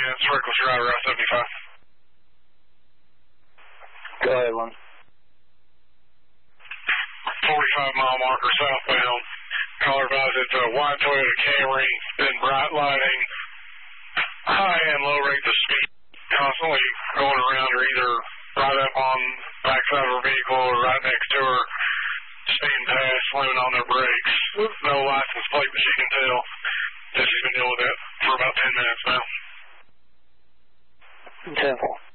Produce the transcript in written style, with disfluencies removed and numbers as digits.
minutes, reckless driver out 75. Go ahead, Lon. 45-mile marker southbound. Caller advised it's a white Toyota Camry, been bright lighting, high and low rate of speed, constantly going around her either right up on the backside of her vehicle or right next to her, speeding past, slamming on their brakes. No license plate that she can tell. She's been dealing with that for about 10 minutes now. 10-4.